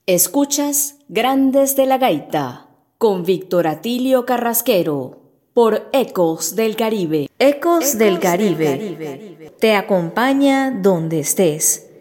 Escuchas Grandes de la Gaita con Víctor Atilio Carrasquero por Ecos del Caribe. Ecos del Caribe te acompaña donde estés.